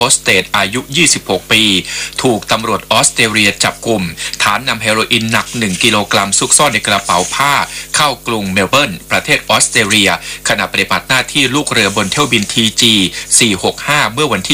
โฮสเตสอายุ 26 ปี ถูกตำรวจออสเตรเลียจับกุมฐานนำเฮโรอีนหนัก 1 กิโลกรัมซุกซ่อนในกระเป๋าผ้าเข้ากรุงเมลเบิร์นประเทศออสเตรเลียขณะปฏิบัติหน้าที่ลูกเรือบนเที่ยวบิน TG 465 เมื่อวันที่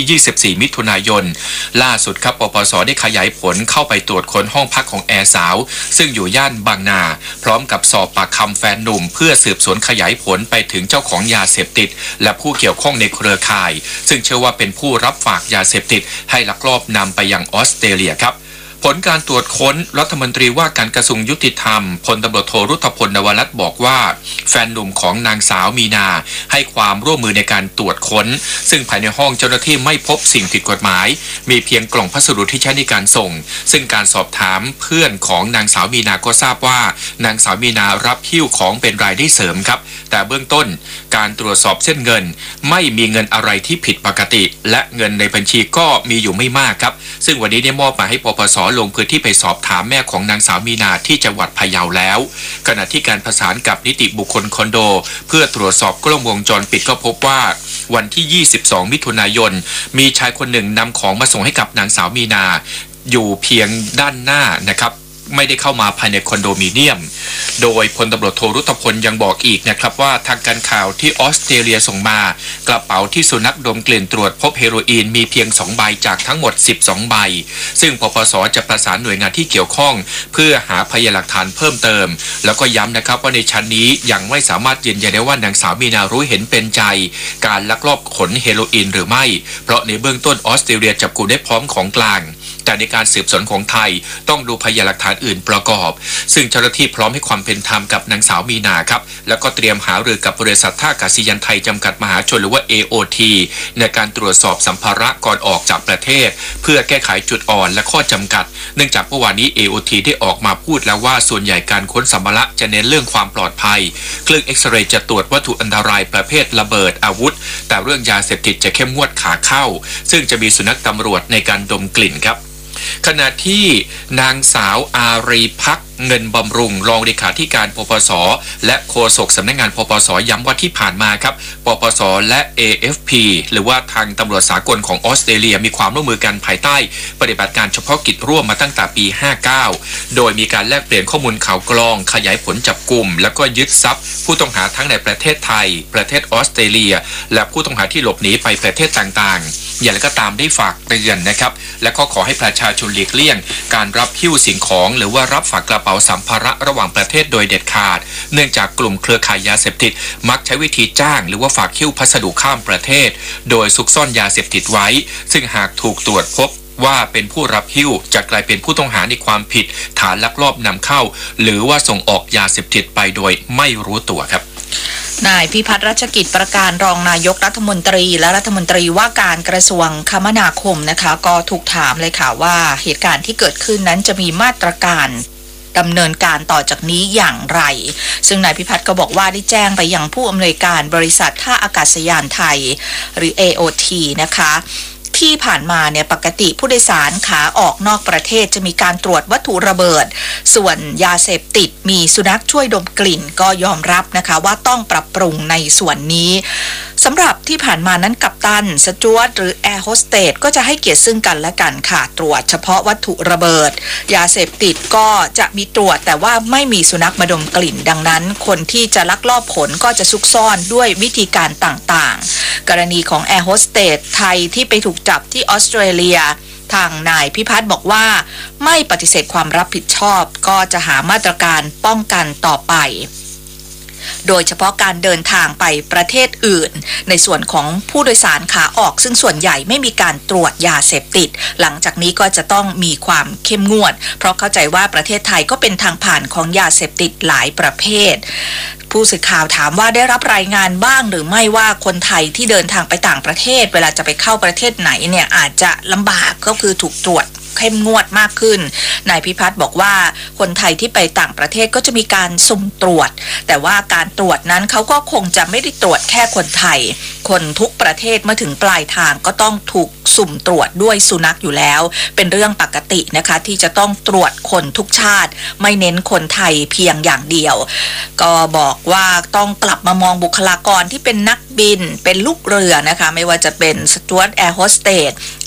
24 มิถุนายนล่าสุดครับปปส.ได้ขยายผลเข้าไปตรวจค้นห้องพักของแอร์สาวซึ่งอยู่ย่านบางนาพร้อมกับสอบปากคำแฟนหนุ่มเพื่อสืบสวนขยายผลไปถึงเจ้าของยาเสพติดและผู้เกี่ยวข้องในเครือข่ายซึ่งเชื่อว่าเป็นผู้รับฝากยาเสพติดให้ลักลอบนำไปยังออสเตรเลียครับผลการตรวจค้นรัฐมนตรีว่าการกระทรวงยุติธรรมพลตำรวจโทรุตพลนวรัตน์บอกว่าแฟนหนุ่มของนางสาวมีนาให้ความร่วมมือในการตรวจค้นซึ่งภายในห้องเจ้าหน้าที่ไม่พบสิ่งผิดกฎหมายมีเพียงกล่องพัสดุที่ใช้ในการส่งซึ่งการสอบถามเพื่อนของนางสาวมีนาก็ทราบว่านางสาวมีนารับหิ้วของเป็นรายได้เสริมครับแต่เบื้องต้นการตรวจสอบเส้นเงินไม่มีเงินอะไรที่ผิดปกติและเงินในบัญชีก็มีอยู่ไม่มากครับซึ่งวันนี้ได้มอบหมายให้ปปส.ลงพื้นที่ไปสอบถามแม่ของนางสาวมีนาที่จังหวัดพะเยาแล้วขณะที่การประสานกับนิติบุคคลคอนโดเพื่อตรวจสอบกล้องวงจรปิดก็พบว่าวันที่ 22 มิถุนายนมีชายคนหนึ่งนำของมาส่งให้กับนางสาวมีนาอยู่เพียงด้านหน้านะครับไม่ได้เข้ามาภายในคอนโดมิเนียมโดยพลตำรวจโทรุตพลยังบอกอีกนะครับว่าทางการข่าวที่ออสเตรเลียส่งมากระเป๋าที่สุนัขดมกลิ่นตรวจพบเฮโรอีนมีเพียง2ใบจากทั้งหมด12ใบซึ่งปปส.จะประสานหน่วยงานที่เกี่ยวข้องเพื่อหาพยานหลักฐานเพิ่มเติมแล้วก็ย้ำนะครับว่าในชั้นนี้ยังไม่สามารถยืนยันได้ว่านางสาวมีนารู้เห็นเป็นใจการลักลอบขนเฮโรอีนหรือไม่เพราะในเบื้องต้นออสเตรเลียจับกุมได้พร้อมของกลางแต่ในการสืบสวนของไทยต้องดูพยานหลักฐานอื่นประกอบซึ่งเจ้าหน้าที่พร้อมให้ความเป็นธรรมกับนางสาวมีนาครับแล้วก็เตรียมหารือกับบริษัทท่าอากาศยานไทยจำกัดมหาชนหรือว่า AOT ในการตรวจสอบสัมภาระก่อนออกจากประเทศเพื่อแก้ไขจุดอ่อนและข้อจำกัดเนื่องจากเมื่อวานนี้ AOT ได้ออกมาพูดแล้วว่าส่วนใหญ่การค้นสัมภาระจะเน้นเรื่องความปลอดภัยเครื่องเอ็กซเรย์จะตรวจวัตถุอันตรายประเภทระเบิดอาวุธแต่เรื่องยาเสพติดจะเข้มงวดขาเข้าซึ่งจะมีสุนัขตำรวจในการดมกลิ่นครับขณะที่นางสาวอารีภักดิ์เงินบำรุงรองเลขาธิการปปส.และโฆษกสำนักงานปปส.ย้ำว่าที่ผ่านมาครับปปส.และ AFP หรือว่าทางตำรวจสากลของออสเตรเลียมีความร่วมมือกันภายใต้ปฏิบัติการเฉพาะกิจร่วมมาตั้งแต่ปี 59 โดยมีการแลกเปลี่ยนข้อมูลข่าวกรองขยายผลจับกุมแล้วก็ยึดทรัพย์ผู้ต้องหาทั้งในประเทศไทยประเทศออสเตรเลียและผู้ต้องหาที่หลบหนีไปประเทศต่างๆอย่างไรก็ตามได้ฝากเตือนนะครับและก็ขอให้ประชาชนหลีกเลี่ยงการรับหิ้วสิ่งของหรือว่ารับฝากกระเป๋าสัมภาระระหว่างประเทศโดยเด็ดขาดเนื่องจากกลุ่มเครือข่ายยาเสพติดมักใช้วิธีจ้างหรือว่าฝากหิ้วพัสดุข้ามประเทศโดยซุกซ่อนยาเสพติดไว้ซึ่งหากถูกตรวจพบว่าเป็นผู้รับหิ้วจะกลายเป็นผู้ต้องหาในความผิดฐานลักลอบนำเข้าหรือว่าส่งออกยาเสพติดไปโดยไม่รู้ตัวครับนายพิพัฒน์รัชกิจประการรองนายกรัฐมนตรีและรัฐมนตรีว่าการกระทรวงคมนาคมนะคะก็ถูกถามเลยค่ะว่าเหตุการณ์ที่เกิดขึ้นนั้นจะมีมาตรการดำเนินการต่อจากนี้อย่างไรซึ่งนายพิพัฒน์ก็บอกว่าได้แจ้งไปยังผู้อำนวยการบริษัทท่าอากาศยานไทยหรือ AOT นะคะที่ผ่านมาเนี่ยปกติผู้โดยสารขาออกนอกประเทศจะมีการตรวจวัตถุระเบิดส่วนยาเสพติดมีสุนัขช่วยดมกลิ่นก็ยอมรับนะคะว่าต้องปรับปรุงในส่วนนี้สำหรับที่ผ่านมานั้นกัปตันสจ๊วตหรือแอร์โฮสเตสก็จะให้เกียรติซึ่งกันและกันค่ะตรวจเฉพาะวัตถุระเบิดยาเสพติดก็จะมีตรวจแต่ว่าไม่มีสุนัขมาดมกลิ่นดังนั้นคนที่จะลักลอบขนก็จะซุกซ่อนด้วยวิธีการต่างๆกรณีของแอร์โฮสเตสไทยที่ไปถูกจับที่ออสเตรเลียทางนายพิพัฒน์บอกว่าไม่ปฏิเสธความรับผิดชอบก็จะหามาตรการป้องกันต่อไปโดยเฉพาะการเดินทางไปประเทศอื่นในส่วนของผู้โดยสารขาออกซึ่งส่วนใหญ่ไม่มีการตรวจยาเสพติดหลังจากนี้ก็จะต้องมีความเข้มงวดเพราะเข้าใจว่าประเทศไทยก็เป็นทางผ่านของยาเสพติดหลายประเภทผู้สื่อข่าวถามว่าได้รับรายงานบ้างหรือไม่ว่าคนไทยที่เดินทางไปต่างประเทศเวลาจะไปเข้าประเทศไหนเนี่ยอาจจะลำบากก็คือถูกตรวจเข้มงวดมากขึ้นนายพิพัฒน์บอกว่าคนไทยที่ไปต่างประเทศก็จะมีการสุ่มตรวจแต่ว่าการตรวจนั้นเขาก็คงจะไม่ได้ตรวจแค่คนไทยคนทุกประเทศเมื่อถึงปลายทางก็ต้องถูกสุ่มตรวจด้วยสุนัขอยู่แล้วเป็นเรื่องปกตินะคะที่จะต้องตรวจคนทุกชาติไม่เน้นคนไทยเพียงอย่างเดียวก็บอกว่าต้องกลับมามองบุคลากรที่เป็นนักบินเป็นลูกเรือนะคะไม่ว่าจะเป็นสจ๊วตแอร์โฮสเตส